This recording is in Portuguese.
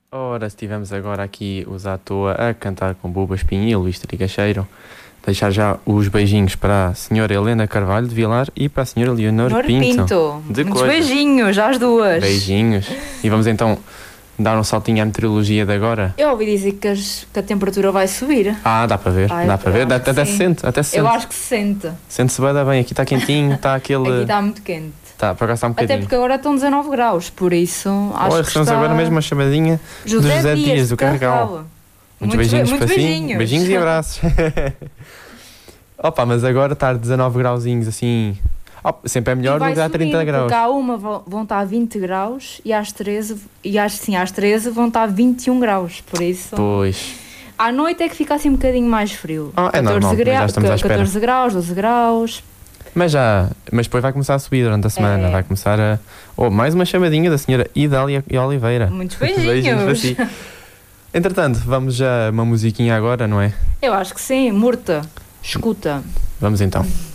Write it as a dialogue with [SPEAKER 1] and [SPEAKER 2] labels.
[SPEAKER 1] Ora, estivemos agora aqui os à toa a cantar com Buba Espinho e Luís Trigacheiro. Deixar já os beijinhos para a senhora Helena Carvalho de Vilar e para a senhora Leonor Pinto. De
[SPEAKER 2] Muitos
[SPEAKER 1] coisa.
[SPEAKER 2] beijinhos às duas.
[SPEAKER 1] Beijinhos. E vamos então dar um saltinho à meteorologia de agora.
[SPEAKER 2] Eu ouvi dizer que a temperatura vai subir.
[SPEAKER 1] Ah, dá para ver, dá para ver. Até se sente, até se
[SPEAKER 2] Eu
[SPEAKER 1] sente.
[SPEAKER 2] acho que se sente.
[SPEAKER 1] Sente-se bem, aqui está quentinho, está aquele...
[SPEAKER 2] Aqui está muito quente.
[SPEAKER 1] Tá, por acaso está um
[SPEAKER 2] Até
[SPEAKER 1] bocadinho.
[SPEAKER 2] porque agora estão 19 graus, por isso acho
[SPEAKER 1] Olha,
[SPEAKER 2] que
[SPEAKER 1] estamos
[SPEAKER 2] está...
[SPEAKER 1] agora mesmo uma chamadinha do José Dias, do Carregal. Muitos beijinhos para si. Beijinhos e abraços. Opa, mas agora estar 19 grauzinhos assim... sempre é melhor do que dar 30 graus.
[SPEAKER 2] Porque à uma vão estar 20 graus e às 13, às 13 vão estar 21 graus, por isso...
[SPEAKER 1] Pois.
[SPEAKER 2] À noite é que fica assim um bocadinho mais frio.
[SPEAKER 1] É normal, já estamos à espera.
[SPEAKER 2] 14 graus, 12 graus...
[SPEAKER 1] Mas depois vai começar a subir durante a semana, vai começar a... mais uma chamadinha da senhora Idália Oliveira.
[SPEAKER 2] Muitos beijinhos.
[SPEAKER 1] Beijinhos para si. Entretanto, vamos a uma musiquinha agora, não é?
[SPEAKER 2] Eu acho que sim, Murta, escuta.
[SPEAKER 1] Vamos então.